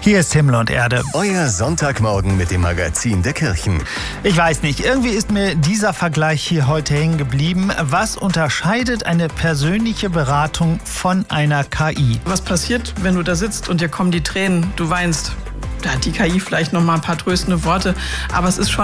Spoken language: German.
Hier ist Himmel und Erde. Euer Sonntagmorgen mit dem Magazin der Kirchen. Ich weiß nicht, irgendwie ist mir dieser Vergleich hier heute hängen geblieben. Was unterscheidet eine persönliche Beratung von einer KI? Was passiert, wenn du da sitzt und dir kommen die Tränen, du weinst? Da hat die KI vielleicht noch mal ein paar tröstende Worte, aber es ist schon